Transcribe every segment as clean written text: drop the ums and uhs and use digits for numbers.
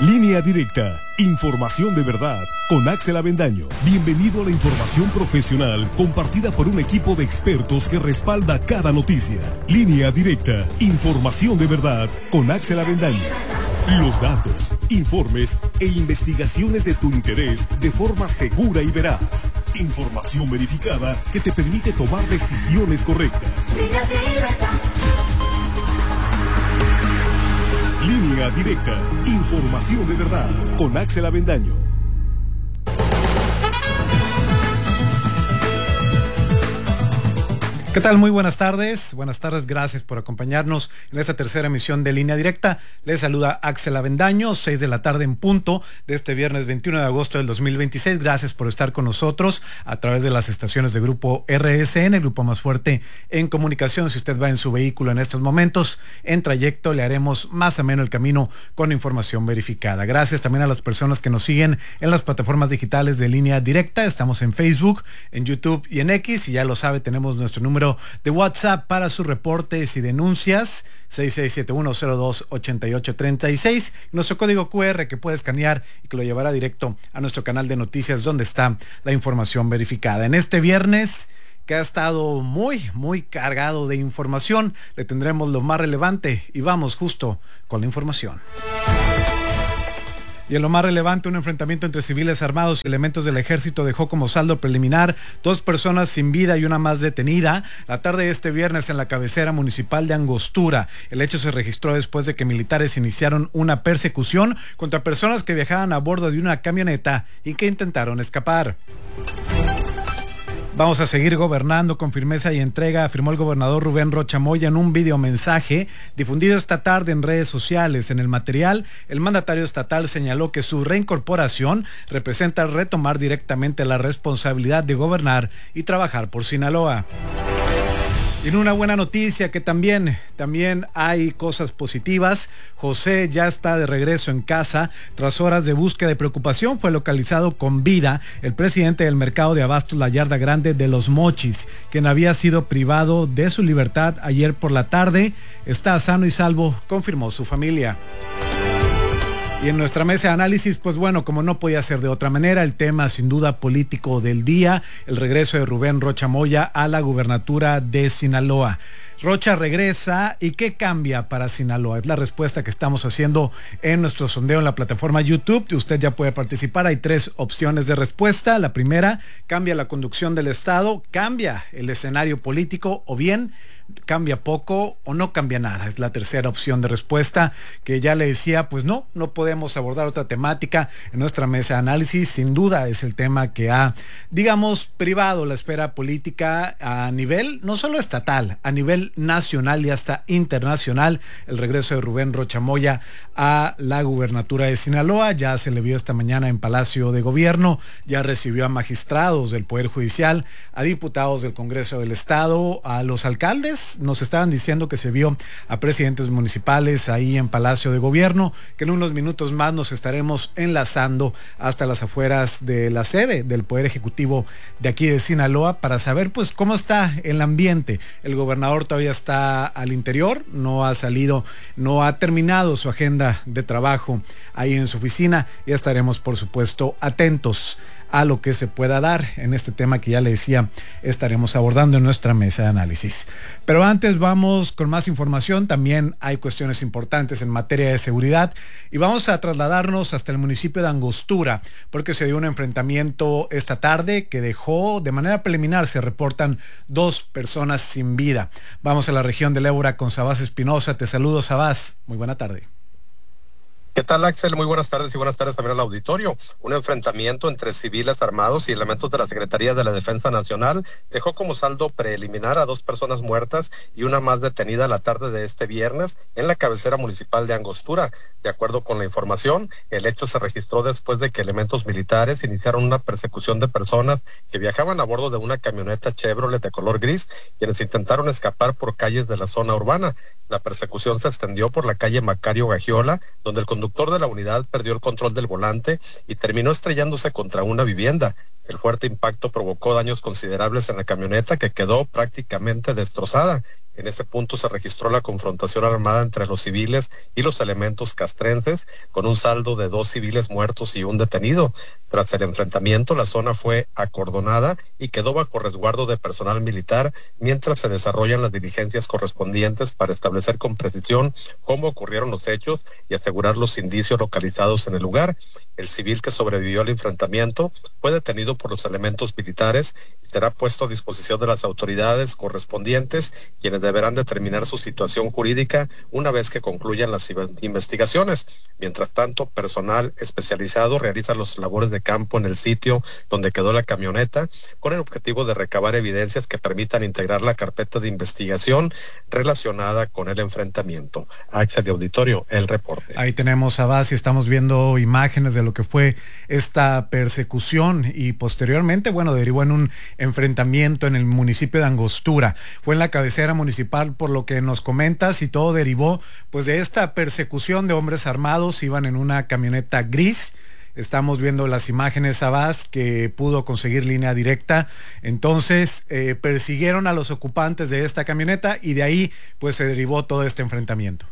Línea Directa, información de verdad, con Axel Avendaño. Bienvenido a la información profesional compartida por un equipo de expertos que respalda cada noticia. Línea Directa, información de verdad, con Axel Avendaño. Los datos, informes e investigaciones de tu interés de forma segura y veraz. Información verificada que te permite tomar decisiones correctas. Línea Directa, información de verdad, con Axel Avendaño. ¿Qué tal? Muy buenas tardes. Buenas tardes, gracias por acompañarnos en esta tercera emisión de Línea Directa. Les saluda Axel Avendaño, 6 de la tarde en punto de este viernes 21 de agosto del 2026. Gracias por estar con nosotros a través de las estaciones de Grupo RSN, el grupo más fuerte en comunicación. Si usted va en su vehículo en estos momentos, en trayecto, le haremos más ameno el camino con información verificada. Gracias también a las personas que nos siguen en las plataformas digitales de Línea Directa. Estamos en Facebook, en YouTube y en X, y ya lo sabe, tenemos nuestro número de WhatsApp para sus reportes y denuncias, 6671028836, nuestro código QR que puede escanear y que lo llevará directo a nuestro canal de noticias donde está la información verificada. En este viernes, que ha estado muy cargado de información, le tendremos lo más relevante y vamos justo con la información. Y en lo más relevante, un enfrentamiento entre civiles armados y elementos del ejército dejó como saldo preliminar 2 personas sin vida y una más detenida la tarde de este viernes en la cabecera municipal de Angostura. El hecho se registró después de que militares iniciaron una persecución contra personas que viajaban a bordo de una camioneta y que intentaron escapar. Vamos a seguir gobernando con firmeza y entrega, afirmó el gobernador Rubén Rocha Moya en un videomensaje difundido esta tarde en redes sociales. En el material, el mandatario estatal señaló que su reincorporación representa retomar directamente la responsabilidad de gobernar y trabajar por Sinaloa. Y en una buena noticia que también hay cosas positivas. José ya está de regreso en casa. Tras horas de búsqueda y preocupación, fue localizado con vida el presidente del mercado de abastos La Yarda Grande de Los Mochis, quien había sido privado de su libertad ayer por la tarde. Está sano y salvo, confirmó su familia. Y en nuestra mesa de análisis, pues bueno, como no podía ser de otra manera, el tema sin duda político del día, el regreso de Rubén Rocha Moya a la gubernatura de Sinaloa. Rocha regresa, ¿y qué cambia para Sinaloa? Es la respuesta que estamos haciendo en nuestro sondeo en la plataforma YouTube. Usted ya puede participar, hay 3 opciones de respuesta. La primera, cambia la conducción del Estado, cambia el escenario político, o bien cambia poco o no cambia nada. Es la tercera opción de respuesta, que ya le decía, pues no podemos abordar otra temática en nuestra mesa de análisis. Sin duda es el tema que ha, privado la esfera política a nivel, no solo estatal, a nivel nacional y hasta internacional. El regreso de Rubén Rocha Moya a la gubernatura de Sinaloa, ya se le vio esta mañana en Palacio de Gobierno, ya recibió a magistrados del Poder Judicial, a diputados del Congreso del Estado, a los alcaldes. Nos estaban diciendo que se vio a presidentes municipales ahí en Palacio de Gobierno, que en unos minutos más nos estaremos enlazando hasta las afueras de la sede del Poder Ejecutivo de aquí de Sinaloa para saber pues cómo está el ambiente. El gobernador todavía está al interior, no ha salido, no ha terminado su agenda de trabajo ahí en su oficina. Ya estaremos por supuesto atentos a lo que se pueda dar en este tema que ya le decía estaremos abordando en nuestra mesa de análisis. Pero antes vamos con más información. También hay cuestiones importantes en materia de seguridad y vamos a trasladarnos hasta el municipio de Angostura porque se dio un enfrentamiento esta tarde que dejó, de manera preliminar se reportan 2 personas sin vida. Vamos a la región del Ébora con Sabás Espinosa. Te saludo, Sabás. Muy buena tarde. ¿Qué tal, Axel? Muy buenas tardes y buenas tardes también al auditorio. Un enfrentamiento entre civiles armados y elementos de la Secretaría de la Defensa Nacional dejó como saldo preliminar a 2 personas muertas y una más detenida la tarde de este viernes en la cabecera municipal de Angostura. De acuerdo con la información, el hecho se registró después de que elementos militares iniciaron una persecución de personas que viajaban a bordo de una camioneta Chevrolet de color gris, quienes intentaron escapar por calles de la zona urbana. La persecución se extendió por la calle Macario Gagiola, donde el conductor de la unidad perdió el control del volante y terminó estrellándose contra una vivienda. El fuerte impacto provocó daños considerables en la camioneta, que quedó prácticamente destrozada. En ese punto se registró la confrontación armada entre los civiles y los elementos castrenses, con un saldo de 2 civiles muertos y un detenido. Tras el enfrentamiento, la zona fue acordonada y quedó bajo resguardo de personal militar mientras se desarrollan las diligencias correspondientes para establecer con precisión cómo ocurrieron los hechos y asegurar los indicios localizados en el lugar. El civil que sobrevivió al enfrentamiento fue detenido por los elementos militares y será puesto a disposición de las autoridades correspondientes, quienes deberán determinar su situación jurídica una vez que concluyan las investigaciones. Mientras tanto, personal especializado realiza las labores de campo en el sitio donde quedó la camioneta, con el objetivo de recabar evidencias que permitan integrar la carpeta de investigación relacionada con el enfrentamiento. Axel de Auditorio, el reporte. Ahí tenemos a Bas y estamos viendo imágenes de lo que fue esta persecución y posteriormente, bueno, derivó en un enfrentamiento en el municipio de Angostura. Fue en la cabecera municipal, por lo que nos comentas, y todo derivó pues de esta persecución de hombres armados. Iban en una camioneta gris. Estamos viendo las imágenes, Abbas, que pudo conseguir línea directa. Entonces persiguieron a los ocupantes de esta camioneta y de ahí pues se derivó todo este enfrentamiento.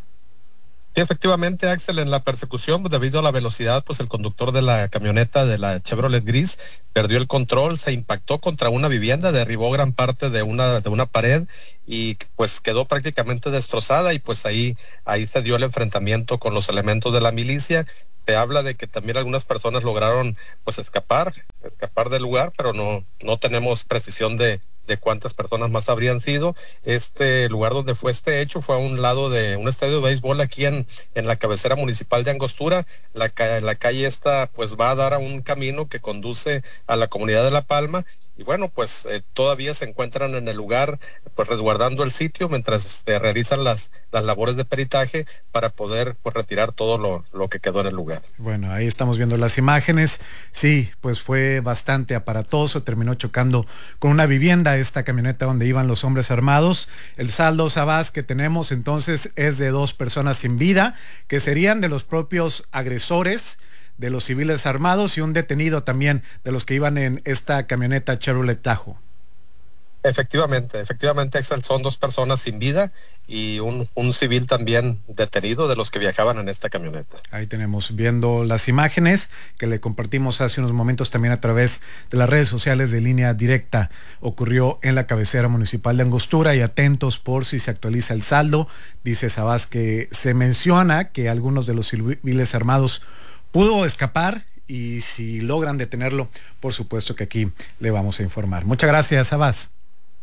Sí, efectivamente, Axel, en la persecución, debido a la velocidad, pues el conductor de la camioneta de la Chevrolet gris perdió el control, se impactó contra una vivienda, derribó gran parte de una pared y pues quedó prácticamente destrozada, y pues ahí se dio el enfrentamiento con los elementos de la milicia. Se habla de que también algunas personas lograron pues escapar del lugar, pero no tenemos precisión de cuántas personas más habrían sido. Este lugar donde fue este hecho fue a un lado de un estadio de béisbol aquí en la cabecera municipal de Angostura. La calle esta pues va a dar a un camino que conduce a la comunidad de La Palma. Y bueno, pues todavía se encuentran en el lugar, pues resguardando el sitio mientras se realizan las labores de peritaje para poder pues retirar todo lo que quedó en el lugar. Bueno, ahí estamos viendo las imágenes. Sí, pues fue bastante aparatoso, terminó chocando con una vivienda esta camioneta donde iban los hombres armados. El saldo, Sabás, que tenemos entonces es de 2 personas sin vida, que serían de los propios agresores de los civiles armados, y un detenido también de los que iban en esta camioneta Chevrolet Tahoe. Efectivamente, Axel, son 2 personas sin vida y un civil también detenido de los que viajaban en esta camioneta. Ahí tenemos viendo las imágenes que le compartimos hace unos momentos también a través de las redes sociales de Línea Directa. Ocurrió en la cabecera municipal de Angostura, y atentos por si se actualiza el saldo. Dice Sabás que se menciona que algunos de los civiles armados pudo escapar, y si logran detenerlo, por supuesto que aquí le vamos a informar. Muchas gracias, Abbas.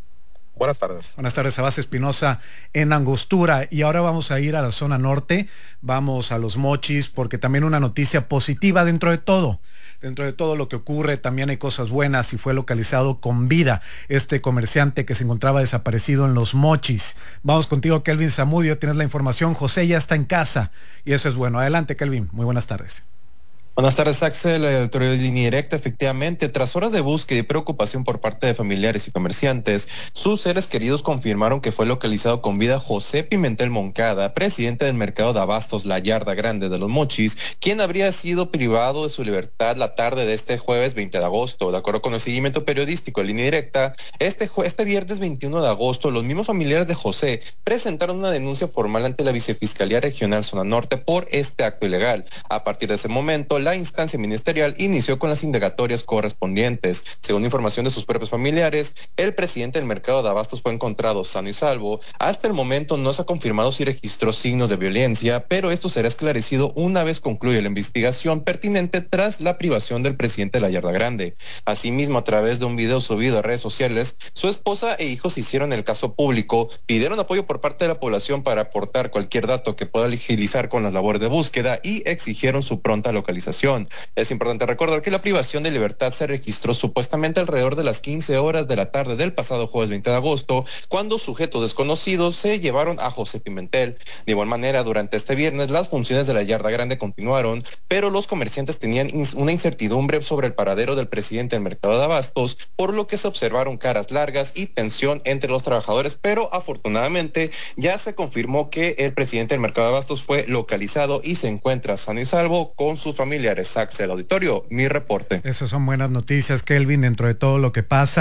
Buenas tardes. Buenas tardes, Abbas Espinosa en Angostura. Y ahora vamos a ir a la zona norte, vamos a Los Mochis, porque también una noticia positiva dentro de todo. Dentro de todo lo que ocurre también hay cosas buenas, y fue localizado con vida este comerciante que se encontraba desaparecido en Los Mochis. Vamos contigo, Kelvin Zamudio, tienes la información. José ya está en casa y eso es bueno. Adelante, Kelvin, muy buenas tardes. Buenas tardes, Axel. La autoridad de Línea Directa, efectivamente, tras horas de búsqueda y preocupación por parte de familiares y comerciantes, sus seres queridos confirmaron que fue localizado con vida José Pimentel Moncada, presidente del mercado de abastos La Yarda Grande de Los Mochis, quien habría sido privado de su libertad la tarde de este jueves 20 de agosto. De acuerdo con el seguimiento periodístico de Línea Directa, este viernes 21 de agosto, los mismos familiares de José presentaron una denuncia formal ante la Vicefiscalía Regional Zona Norte por este acto ilegal. A partir de ese momento, la instancia ministerial inició con las indagatorias correspondientes. Según información de sus propios familiares, el presidente del mercado de abastos fue encontrado sano y salvo. Hasta el momento no se ha confirmado si registró signos de violencia, pero esto será esclarecido una vez concluya la investigación pertinente tras la privación del presidente de La Yarda Grande. Asimismo, a través de un video subido a redes sociales, su esposa e hijos hicieron el caso público, pidieron apoyo por parte de la población para aportar cualquier dato que pueda agilizar con las labores de búsqueda y exigieron su pronta localización. Es importante recordar que la privación de libertad se registró supuestamente alrededor de las 15 horas de la tarde del pasado jueves 20 de agosto, cuando sujetos desconocidos se llevaron a José Pimentel. De igual manera, durante este viernes las funciones de La Yarda Grande continuaron, pero los comerciantes tenían una incertidumbre sobre el paradero del presidente del mercado de abastos, por lo que se observaron caras largas y tensión entre los trabajadores, pero afortunadamente ya se confirmó que el presidente del mercado de abastos fue localizado y se encuentra sano y salvo con sus familiares. Axel, auditorio, mi reporte. Esas son buenas noticias, Kelvin, dentro de todo lo que pasa,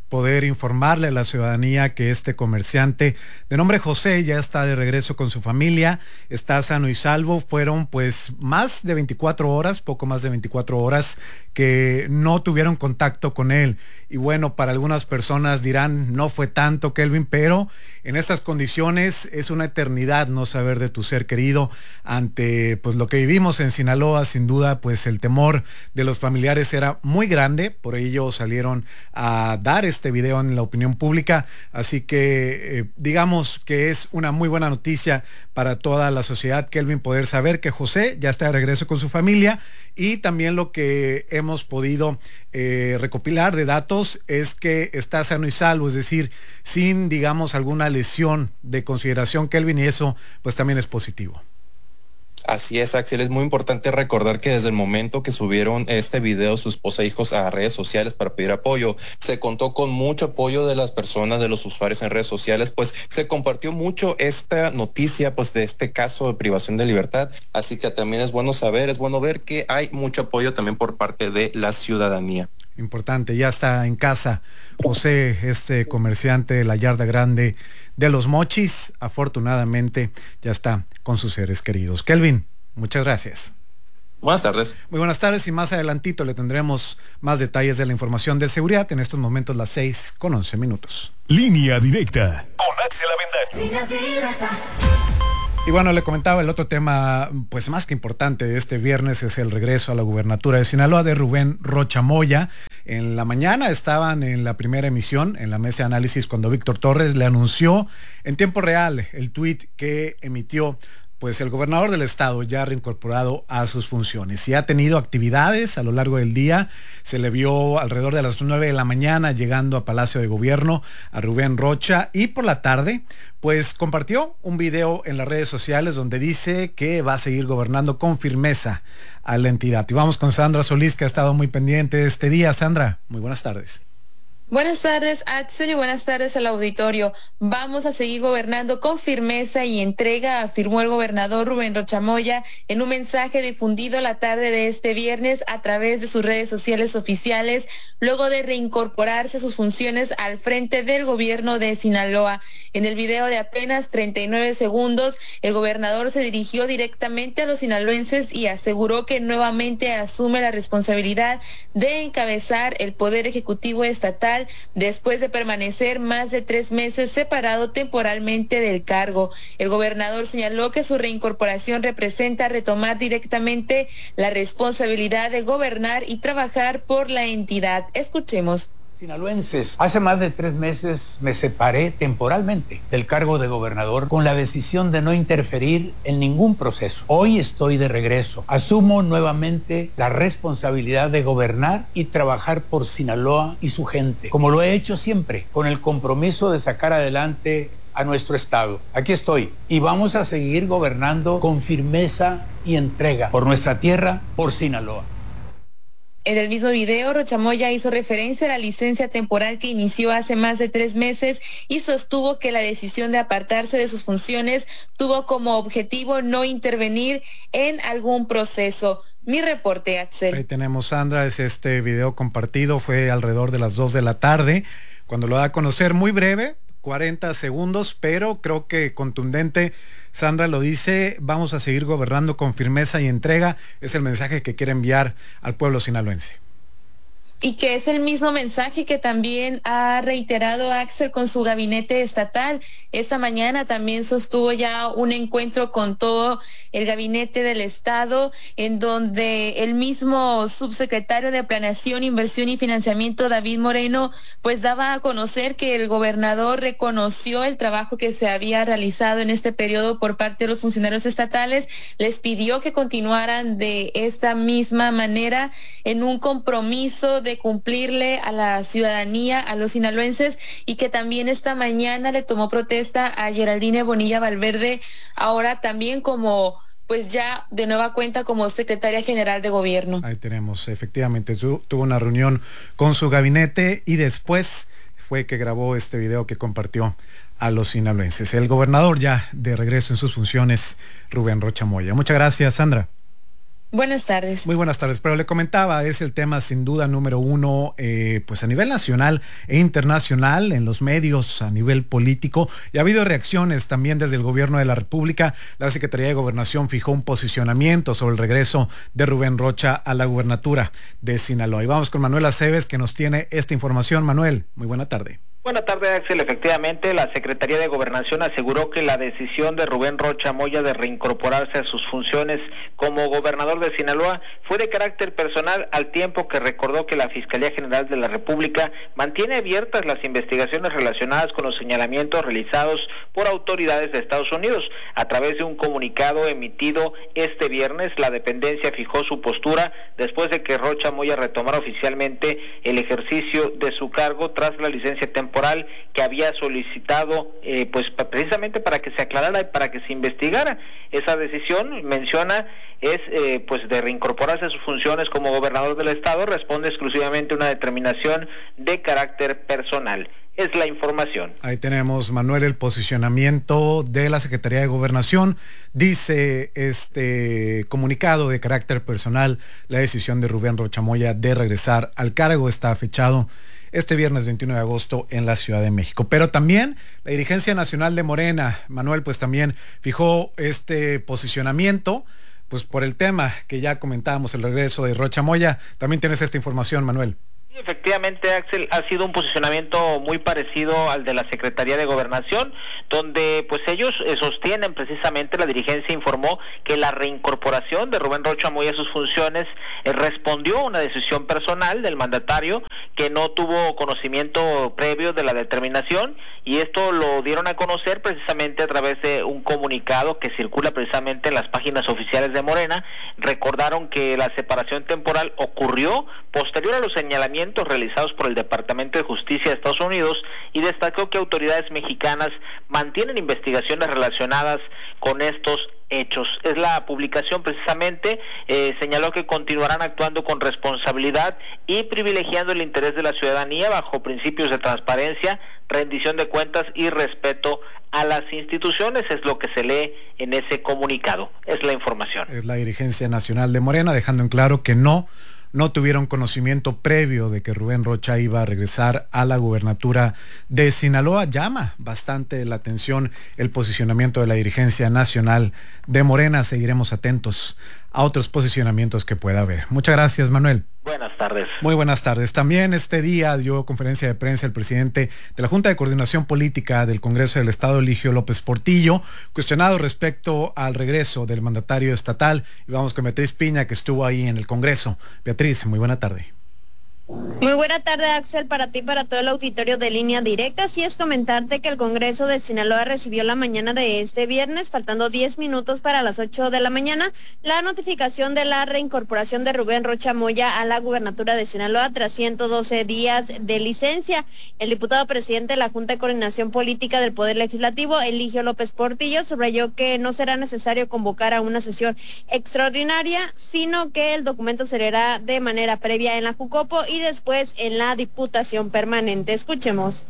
poder informarle a la ciudadanía que este comerciante de nombre José ya está de regreso con su familia, está sano y salvo. Fueron pues más de 24 horas, poco más de 24 horas que no tuvieron contacto con él. Y bueno, para algunas personas dirán, no fue tanto, Kelvin, pero en estas condiciones es una eternidad no saber de tu ser querido. Ante pues lo que vivimos en Sinaloa, sin duda, pues el temor de los familiares era muy grande, por ello salieron a dar este video en la opinión pública. Así que digamos que es una muy buena noticia para toda la sociedad, Kelvin, poder saber que José ya está de regreso con su familia. Y también lo que hemos podido recopilar de datos es que está sano y salvo, es decir, sin, digamos, alguna lesión de consideración, Kelvin, y eso pues también es positivo. Así es, Axel, es muy importante recordar que desde el momento que subieron este video su esposa e hijos a redes sociales para pedir apoyo, se contó con mucho apoyo de las personas, de los usuarios en redes sociales, pues se compartió mucho esta noticia pues de este caso de privación de libertad, así que también es bueno saber, es bueno ver que hay mucho apoyo también por parte de la ciudadanía. Importante, ya está en casa José, este comerciante de la Yarda Grande de Los Mochis, afortunadamente ya está con sus seres queridos. Kelvin, muchas gracias. Buenas tardes. Muy buenas tardes, y más adelantito le tendremos más detalles de la información de seguridad. En estos momentos las 6:11. Línea directa con Axel Avendaño. Línea directa. Y bueno, le comentaba, el otro tema pues más que importante de este viernes es el regreso a la gubernatura de Sinaloa de Rubén Rocha Moya. En la mañana estaban en la primera emisión, en la mesa de análisis, cuando Víctor Torres le anunció en tiempo real el tuit que emitió pues el gobernador del estado, ya reincorporado a sus funciones. Y ha tenido actividades a lo largo del día. Se le vio alrededor de las 9 de la mañana llegando a Palacio de Gobierno a Rubén Rocha, y por la tarde pues compartió un video en las redes sociales donde dice que va a seguir gobernando con firmeza a la entidad. Y vamos con Sandra Solís, que ha estado muy pendiente de este día. Sandra, muy buenas tardes. Buenas tardes, Axel, y buenas tardes al auditorio. Vamos a seguir gobernando con firmeza y entrega, afirmó el gobernador Rubén Rocha Moya en un mensaje difundido la tarde de este viernes a través de sus redes sociales oficiales, luego de reincorporarse a sus funciones al frente del gobierno de Sinaloa. En el video de apenas 39 segundos, el gobernador se dirigió directamente a los sinaloenses y aseguró que nuevamente asume la responsabilidad de encabezar el Poder Ejecutivo Estatal después de permanecer más de 3 meses separado temporalmente del cargo. El gobernador señaló que su reincorporación representa retomar directamente la responsabilidad de gobernar y trabajar por la entidad. Escuchemos. Sinaloenses, hace más de 3 meses me separé temporalmente del cargo de gobernador con la decisión de no interferir en ningún proceso. Hoy estoy de regreso. Asumo nuevamente la responsabilidad de gobernar y trabajar por Sinaloa y su gente, como lo he hecho siempre, con el compromiso de sacar adelante a nuestro estado. Aquí estoy y vamos a seguir gobernando con firmeza y entrega por nuestra tierra, por Sinaloa. En el mismo video, Rocha Moya hizo referencia a la licencia temporal que inició hace más de 3 meses y sostuvo que la decisión de apartarse de sus funciones tuvo como objetivo no intervenir en algún proceso. Mi reporte, Axel. Ahí tenemos, Sandra, es este video compartido, fue alrededor de las 2 de la tarde, cuando lo da a conocer, muy breve, 40 segundos, pero creo que contundente. Sandra lo dice, vamos a seguir gobernando con firmeza y entrega, es el mensaje que quiere enviar al pueblo sinaloense. Y que es el mismo mensaje que también ha reiterado Axel con su gabinete estatal. Esta mañana también sostuvo ya un encuentro con todo el gabinete del estado, en donde el mismo subsecretario de Planeación, Inversión y Financiamiento, David Moreno, pues daba a conocer que el gobernador reconoció el trabajo que se había realizado en este periodo por parte de los funcionarios estatales, les pidió que continuaran de esta misma manera en un compromiso de cumplirle a la ciudadanía, a los sinaloenses, y que también esta mañana le tomó protesta a Geraldine Bonilla Valverde, ahora también como pues ya de nueva cuenta como secretaria general de gobierno. Ahí tenemos, efectivamente, tuvo una reunión con su gabinete y después fue que grabó este video que compartió a los sinaloenses. El gobernador ya de regreso en sus funciones, Rubén Rocha Moya. Muchas gracias, Sandra. Buenas tardes. Muy buenas tardes, pero le comentaba, es el tema sin duda número uno, pues a nivel nacional e internacional, en los medios, a nivel político, y ha habido reacciones también desde el gobierno de la República. La Secretaría de Gobernación fijó un posicionamiento sobre el regreso de Rubén Rocha a la gubernatura de Sinaloa. Y vamos con Manuel Aceves, que nos tiene esta información. Manuel, muy buena tarde. Buenas tardes, Axel. Efectivamente, la Secretaría de Gobernación aseguró que la decisión de Rubén Rocha Moya de reincorporarse a sus funciones como gobernador de Sinaloa fue de carácter personal, al tiempo que recordó que la Fiscalía General de la República mantiene abiertas las investigaciones relacionadas con los señalamientos realizados por autoridades de Estados Unidos. A través de un comunicado emitido este viernes, la dependencia fijó su postura después de que Rocha Moya retomara oficialmente el ejercicio de su cargo tras la licencia temporal que había solicitado pues precisamente para que se aclarara y para que se investigara. Esa decisión, menciona, es pues de reincorporarse a sus funciones como gobernador del estado, responde exclusivamente a una determinación de carácter personal. Es la información. Ahí tenemos, Manuel, el posicionamiento de la Secretaría de Gobernación. Dice este comunicado de carácter personal, la decisión de Rubén Rocha Moya de regresar al cargo está fechado este viernes 21 de agosto en la Ciudad de México. Pero también la dirigencia nacional de Morena, Manuel, pues también fijó este posicionamiento, pues por el tema que ya comentábamos, el regreso de Rocha Moya. También tienes esta información, Manuel. Efectivamente, Axel, ha sido un posicionamiento muy parecido al de la Secretaría de Gobernación, donde pues ellos sostienen precisamente, la dirigencia informó que la reincorporación de Rubén Rocha Moya a sus funciones respondió a una decisión personal del mandatario, que no tuvo conocimiento previo de la determinación, y esto lo dieron a conocer precisamente a través de un comunicado que circula precisamente en las páginas oficiales de Morena. Recordaron que la separación temporal ocurrió posterior a los señalamientos realizados por el Departamento de Justicia de Estados Unidos, y destacó que autoridades mexicanas mantienen investigaciones relacionadas con estos hechos. Es la publicación precisamente, señaló que continuarán actuando con responsabilidad y privilegiando el interés de la ciudadanía bajo principios de transparencia, rendición de cuentas y respeto a las instituciones. Es lo que se lee en ese comunicado. Es la información. Es la dirigencia nacional de Morena dejando en claro que no tuvieron conocimiento previo de que Rubén Rocha iba a regresar a la gubernatura de Sinaloa. Llama bastante la atención el posicionamiento de la dirigencia nacional de Morena. Seguiremos atentos a otros posicionamientos que pueda haber. Muchas gracias, Manuel. Buenas tardes. Muy buenas tardes. También este día dio conferencia de prensa el presidente de la Junta de Coordinación Política del Congreso del Estado, Eligio López Portillo, cuestionado respecto al regreso del mandatario estatal. Y vamos con Beatriz Piña, que estuvo ahí en el Congreso. Beatriz, muy buena tarde. Muy buena tarde, Axel, para ti y para todo el auditorio de Línea Directa. Así es, comentarte que el Congreso de Sinaloa recibió la mañana de este viernes, faltando 10 minutos para las 8 de la mañana, la notificación de la reincorporación de Rubén Rocha Moya a la gubernatura de Sinaloa tras 112 días de licencia. El diputado presidente de la Junta de Coordinación Política del Poder Legislativo, Eligio López Portillo, subrayó que no será necesario convocar a una sesión extraordinaria, sino que el documento se leerá de manera previa en la Jucopo y después en la Diputación Permanente. Escuchemos.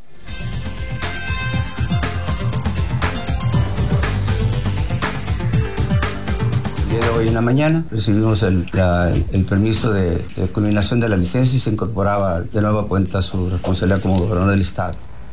El día de hoy en la mañana recibimos el permiso de culminación de la licencia y se incorporaba de nueva cuenta su responsabilidad como gobernador del estado.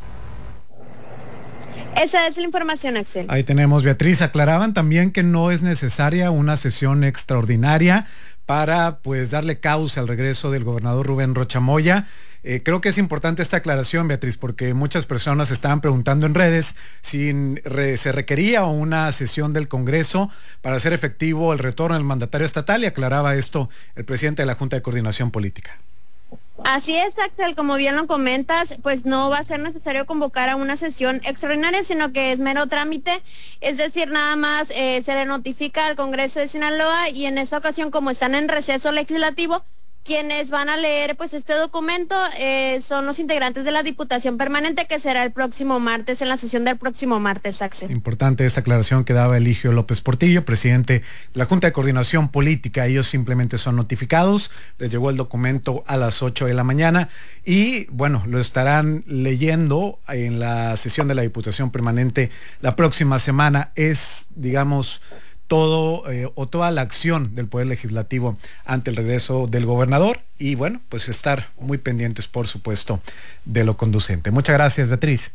Esa es la información, Axel. Ahí tenemos, Beatriz. Aclaraban también que no es necesaria una sesión extraordinaria para pues darle causa al regreso del gobernador Rubén Rocha Moya. Creo que es importante esta aclaración, Beatriz, porque muchas personas estaban preguntando en redes si se requería una sesión del Congreso para hacer efectivo el retorno del mandatario estatal, y aclaraba esto el presidente de la Junta de Coordinación Política. Así es, Axel, como bien lo comentas, pues no va a ser necesario convocar a una sesión extraordinaria, sino que es mero trámite, es decir, nada más se le notifica al Congreso de Sinaloa, y en esta ocasión, como están en receso legislativo, quienes van a leer pues este documento son los integrantes de la Diputación Permanente, que será el próximo martes, en la sesión del próximo martes, Axel. Importante esta aclaración que daba Eligio López Portillo, presidente de la Junta de Coordinación Política. Ellos simplemente son notificados, les llegó el documento a las 8 de la mañana y bueno, lo estarán leyendo en la sesión de la Diputación Permanente la próxima semana. Es, digamos, toda la acción del Poder Legislativo ante el regreso del gobernador y bueno, pues estar muy pendientes, por supuesto, de lo conducente. Muchas gracias, Beatriz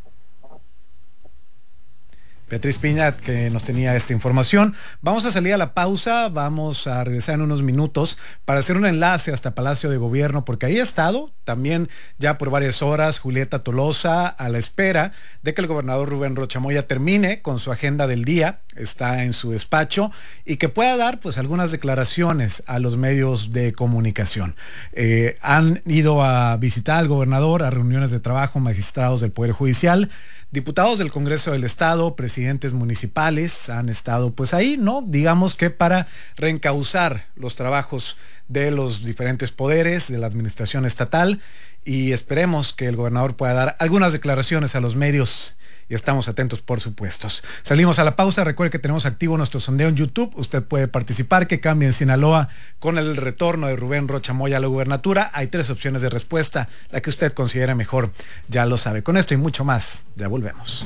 Piña, que nos tenía esta información. Vamos a salir a la pausa, vamos a regresar en unos minutos para hacer un enlace hasta Palacio de Gobierno, porque ahí ha estado también ya por varias horas Julieta Tolosa, a la espera de que el gobernador Rubén Rocha Moya termine con su agenda del día, está en su despacho, y que pueda dar pues algunas declaraciones a los medios de comunicación. Han ido a visitar al gobernador, a reuniones de trabajo, magistrados del Poder Judicial, diputados del Congreso del Estado, presidentes municipales han estado pues ahí, ¿no? Digamos que para reencauzar los trabajos de los diferentes poderes de la administración estatal, y esperemos que el gobernador pueda dar algunas declaraciones a los medios y estamos atentos, por supuesto. Salimos a la pausa. Recuerde que tenemos activo nuestro sondeo en YouTube. Usted puede participar. Que cambie en Sinaloa con el retorno de Rubén Rocha Moya a la gubernatura. Hay 3 opciones de respuesta. La que usted considere mejor, ya lo sabe. Con esto y mucho más, ya volvemos.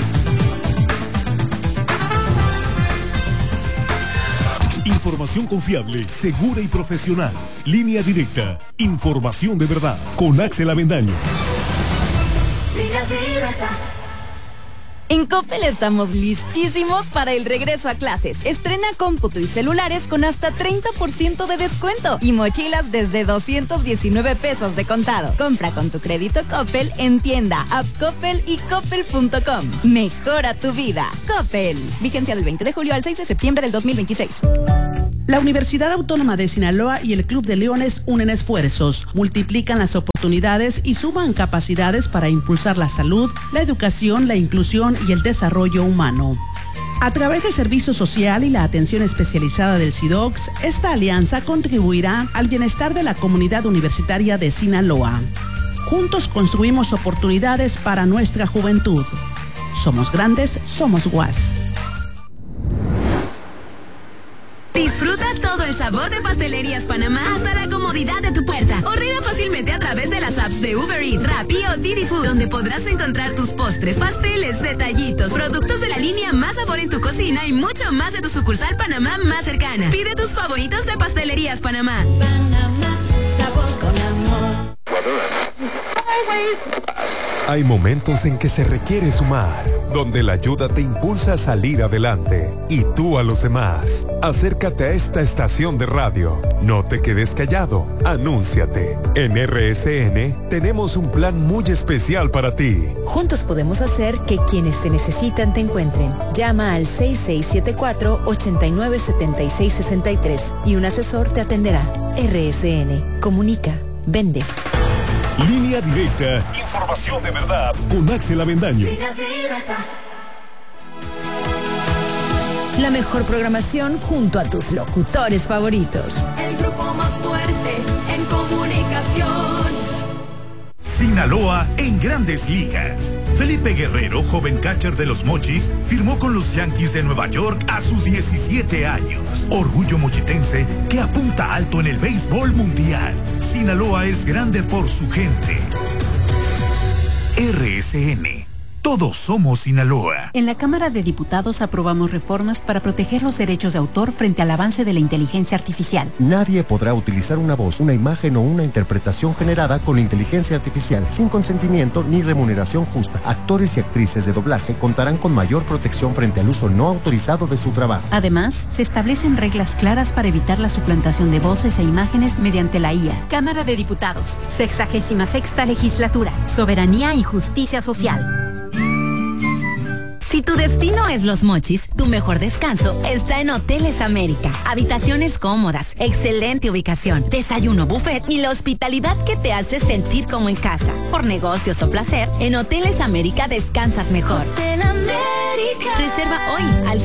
Información confiable, segura y profesional. Línea Directa. Información de verdad. Con Axel Avendaño. Línea Directa. En Coppel estamos listísimos para el regreso a clases. Estrena cómputo y celulares con hasta 30% de descuento y mochilas desde 219 pesos de contado. Compra con tu crédito Coppel en tienda, app Coppel y coppel.com. Mejora tu vida. Coppel. Vigencia del 20 de julio al 6 de septiembre del 2026. La Universidad Autónoma de Sinaloa y el Club de Leones unen esfuerzos, multiplican las oportunidades y suman capacidades para impulsar la salud, la educación, la inclusión y el desarrollo humano. A través del servicio social y la atención especializada del SIDOCS, esta alianza contribuirá al bienestar de la comunidad universitaria de Sinaloa. Juntos construimos oportunidades para nuestra juventud. Somos grandes, somos UAS. Disfruta todo el sabor de Pastelerías Panamá hasta la comodidad de tu puerta. Ordena fácilmente a través de las apps de Uber Eats, Rappi o Didi Food, donde podrás encontrar tus postres, pasteles, detallitos, productos de la línea Más Sabor en tu cocina y mucho más de tu sucursal Panamá más cercana. Pide tus favoritos de Pastelerías Panamá. Panamá, sabor con amor. Hay momentos en que se requiere sumar, donde la ayuda te impulsa a salir adelante y tú a los demás. Acércate a esta estación de radio. No te quedes callado. Anúnciate. En RSN tenemos un plan muy especial para ti. Juntos podemos hacer que quienes te necesitan te encuentren. Llama al 6674-897663 y un asesor te atenderá. RSN. Comunica. Vende. Línea Directa. Información de verdad con Axel Avendaño. La mejor programación junto a tus locutores favoritos. El grupo más fuerte en comunicación. Sinaloa en Grandes Ligas. Felipe Guerrero, joven catcher de los Mochis, firmó con los Yankees de Nueva York a sus 17 años. Orgullo mochitense que apunta alto en el béisbol mundial. Sinaloa es grande por su gente. RSN. Todos somos Sinaloa. En la Cámara de Diputados aprobamos reformas para proteger los derechos de autor frente al avance de la inteligencia artificial. Nadie podrá utilizar una voz, una imagen o una interpretación generada con inteligencia artificial sin consentimiento ni remuneración justa. Actores y actrices de doblaje contarán con mayor protección frente al uso no autorizado de su trabajo. Además, se establecen reglas claras para evitar la suplantación de voces e imágenes mediante la IA. Cámara de Diputados, 66ª Legislatura, Soberanía y Justicia Social. Si tu destino es Los Mochis, tu mejor descanso está en Hoteles América. Habitaciones cómodas, excelente ubicación, desayuno buffet y la hospitalidad que te hace sentir como en casa. Por negocios o placer, en Hoteles América descansas mejor. Hotel América. Reserva hoy al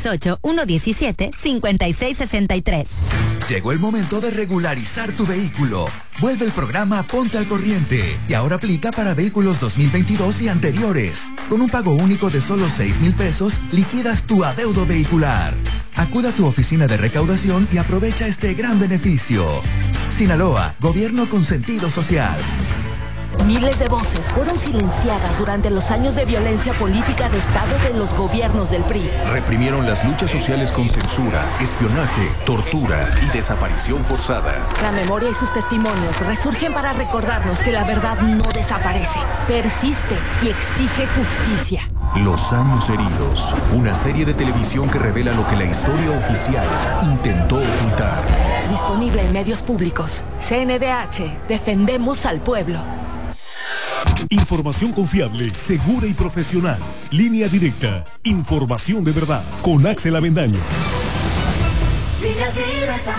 668-117-5663. Llegó el momento de regularizar tu vehículo. Vuelve el programa Ponte al Corriente y ahora aplica para vehículos 2022 y anteriores. Con un pago único de solo 6,000 pesos, liquidas tu adeudo vehicular. Acuda a tu oficina de recaudación y aprovecha este gran beneficio. Sinaloa, gobierno con sentido social. Miles de voces fueron silenciadas durante los años de violencia política de Estado de los gobiernos del PRI. Reprimieron las luchas sociales con censura, espionaje, tortura y desaparición forzada. La memoria y sus testimonios resurgen para recordarnos que la verdad no desaparece, persiste y exige justicia. Los años heridos, una serie de televisión que revela lo que la historia oficial intentó ocultar. Disponible en medios públicos. CNDH, defendemos al pueblo. Información confiable, segura y profesional. Línea Directa. Información de verdad. Con Axel Avendaño. Línea Directa.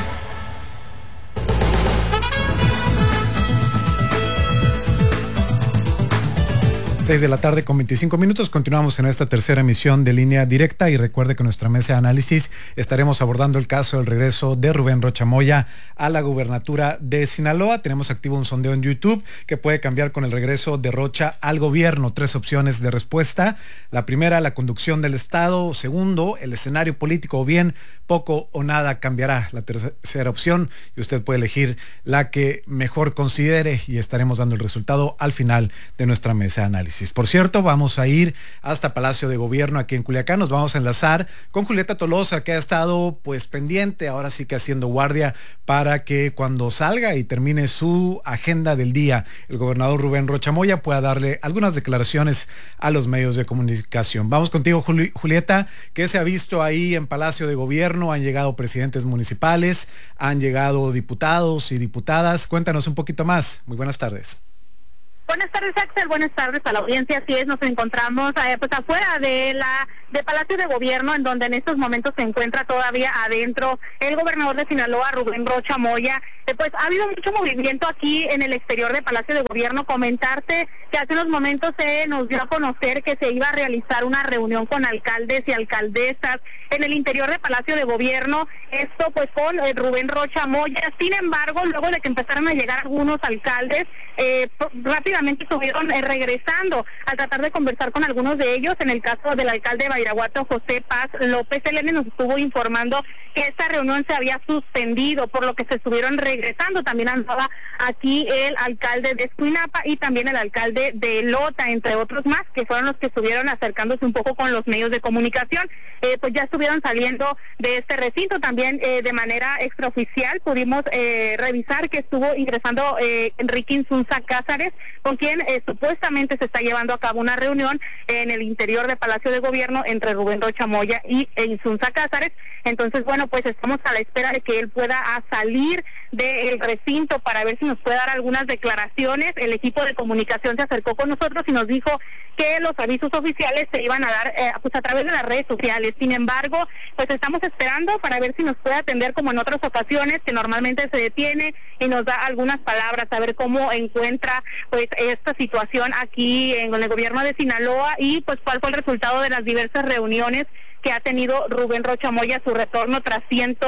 6 de la tarde con 25 minutos. Continuamos en esta tercera emisión de Línea Directa y recuerde que en nuestra mesa de análisis estaremos abordando el caso del regreso de Rubén Rocha Moya a la gubernatura de Sinaloa. Tenemos activo un sondeo en YouTube que puede cambiar con el regreso de Rocha al gobierno. 3 opciones de respuesta. La primera, la conducción del Estado. Segundo, el escenario político, o bien poco o nada cambiará. La tercera opción, y usted puede elegir la que mejor considere y estaremos dando el resultado al final de nuestra mesa de análisis. Por cierto, vamos a ir hasta Palacio de Gobierno aquí en Culiacán. Nos vamos a enlazar con Julieta Tolosa, que ha estado pues pendiente, ahora sí que haciendo guardia para que cuando salga y termine su agenda del día, el gobernador Rubén Rocha Moya pueda darle algunas declaraciones a los medios de comunicación. Vamos contigo, Julieta. ¿Qué se ha visto ahí en Palacio de Gobierno? Han llegado presidentes municipales, han llegado diputados y diputadas. Cuéntanos un poquito más. Muy buenas tardes. Buenas tardes, Axel. Buenas tardes a la audiencia. Así es, nos encontramos pues afuera de Palacio de Gobierno, en donde en estos momentos se encuentra todavía adentro el gobernador de Sinaloa, Rubén Rocha Moya. Pues ha habido mucho movimiento aquí en el exterior de Palacio de Gobierno. Comentarte que hace unos momentos se nos dio a conocer que se iba a realizar una reunión con alcaldes y alcaldesas en el interior de Palacio de Gobierno. Esto pues con Rubén Rocha Moya. Sin embargo, luego de que empezaron a llegar algunos alcaldes, rápidamente estuvieron regresando a tratar de conversar con algunos de ellos. En el caso del alcalde de Badiraguato, José Paz López Elene, nos estuvo informando que esta reunión se había suspendido, por lo que se estuvieron regresando. También andaba aquí el alcalde de Escuinapa y también el alcalde de Lota, entre otros más, que fueron los que estuvieron acercándose un poco con los medios de comunicación. Pues ya estuvieron saliendo de este recinto. También de manera extraoficial pudimos revisar que estuvo ingresando Enrique Insunza Cázares, con quien supuestamente se está llevando a cabo una reunión en el interior de Palacio de Gobierno entre Rubén Rocha Moya y Insunza Cázares. Entonces, bueno, pues estamos a la espera de que él pueda salir del recinto para ver si nos puede dar algunas declaraciones. El equipo de comunicación se acercó con nosotros y nos dijo que los avisos oficiales se iban a dar pues a través de las redes sociales. Sin embargo, pues estamos esperando para ver si nos puede atender como en otras ocasiones, que normalmente se detiene y nos da algunas palabras, a ver cómo encuentra pues esta situación aquí en el gobierno de Sinaloa y pues cuál fue el resultado de las diversas reuniones que ha tenido Rubén Rocha Moya a su retorno tras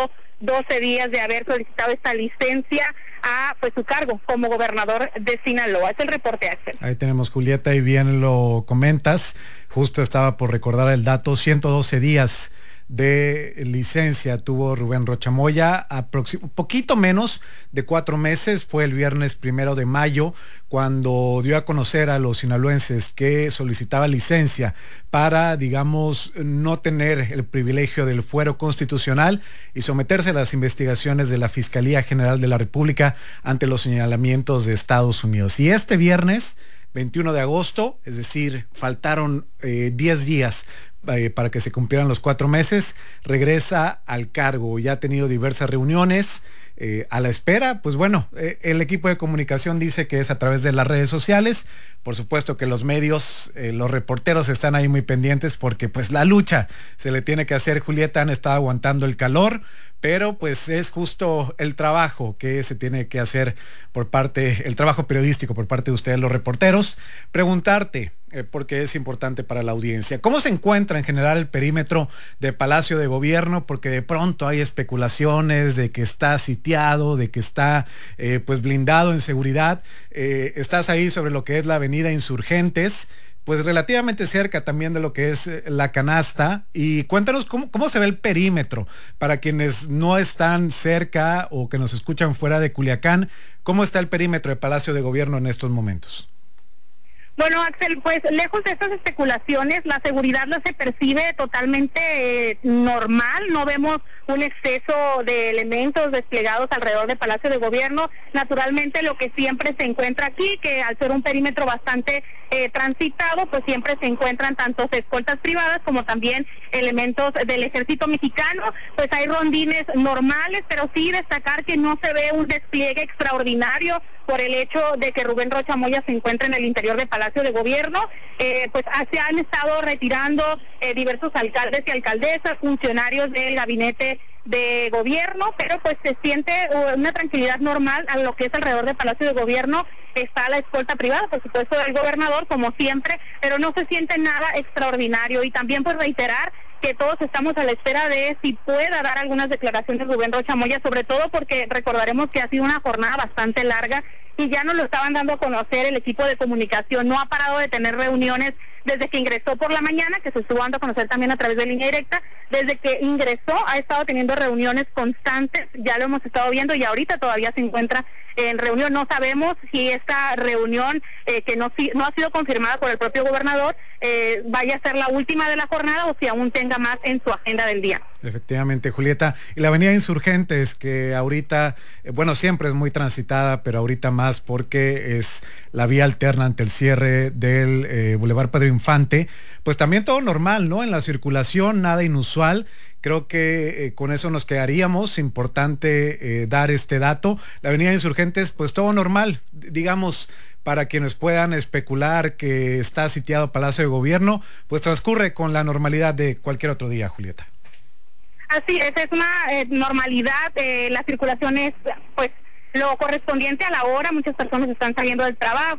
112 días de haber solicitado esta licencia a pues su cargo como gobernador de Sinaloa. Es el reporte, Axel. Ahí tenemos, Julieta, y bien lo comentas. Justo estaba por recordar el dato, 112 días de licencia tuvo Rubén Rocha Moya, poquito menos de 4 meses. Fue el viernes 1 de mayo cuando dio a conocer a los sinaloenses que solicitaba licencia para, digamos, no tener el privilegio del fuero constitucional y someterse a las investigaciones de la Fiscalía General de la República ante los señalamientos de Estados Unidos. Y este viernes 21 de agosto, es decir, faltaron 10 días para que se cumplieran los 4 meses, regresa al cargo. Ya ha tenido diversas reuniones a la espera. Pues bueno, el equipo de comunicación dice que es a través de las redes sociales. Por supuesto que los medios, los reporteros están ahí muy pendientes porque pues la lucha se le tiene que hacer. Julieta, han estado aguantando el calor, pero pues es justo el trabajo que se tiene que hacer el trabajo periodístico por parte de ustedes, los reporteros. Preguntarte, porque es importante para la audiencia, ¿cómo se encuentra en general el perímetro de Palacio de Gobierno? Porque de pronto hay especulaciones de que está sitiado, de que está pues blindado en seguridad. Estás ahí sobre lo que es la avenida Insurgentes, pues relativamente cerca también de lo que es la Canasta. Y cuéntanos cómo se ve el perímetro para quienes no están cerca o que nos escuchan fuera de Culiacán. ¿Cómo está el perímetro de Palacio de Gobierno en estos momentos? Bueno, Axel, pues lejos de estas especulaciones, la seguridad no se percibe totalmente normal, no vemos un exceso de elementos desplegados alrededor del Palacio de Gobierno. Naturalmente lo que siempre se encuentra aquí, que al ser un perímetro bastante transitado, pues siempre se encuentran tanto escoltas privadas como también elementos del Ejército Mexicano. Pues hay rondines normales, pero sí destacar que no se ve un despliegue extraordinario por el hecho de que Rubén Rocha Moya se encuentra en el interior del Palacio de Gobierno. Pues se han estado retirando diversos alcaldes y alcaldesas, funcionarios del gabinete de gobierno, pero pues se siente una tranquilidad normal a lo que es alrededor del Palacio de Gobierno. Está la escolta privada, por supuesto, del gobernador, como siempre, pero no se siente nada extraordinario. Y también pues reiterar que todos estamos a la espera de si pueda dar algunas declaraciones Rubén Rocha Moya, sobre todo porque recordaremos que ha sido una jornada bastante larga y ya nos lo estaban dando a conocer el equipo de comunicación. No ha parado de tener reuniones desde que ingresó por la mañana, que se estuvo dando a conocer también a través de Línea Directa. Desde que ingresó ha estado teniendo reuniones constantes, ya lo hemos estado viendo, y ahorita todavía se encuentra en reunión. No sabemos si esta reunión, que no ha sido confirmada por el propio gobernador, vaya a ser la última de la jornada o si aún tenga más en su agenda del día. Efectivamente, Julieta. Y la avenida Insurgentes, que ahorita, bueno, siempre es muy transitada, pero ahorita más porque es la vía alterna ante el cierre del Boulevard Pedro Infante, pues también todo normal, ¿no? En la circulación, nada inusual. Creo que con eso nos quedaríamos. Importante dar este dato. La avenida Insurgentes, pues todo normal, digamos, para quienes puedan especular que está sitiado Palacio de Gobierno, pues transcurre con la normalidad de cualquier otro día, Julieta. Así es una normalidad, la circulación es pues lo correspondiente a la hora. Muchas personas están saliendo del trabajo,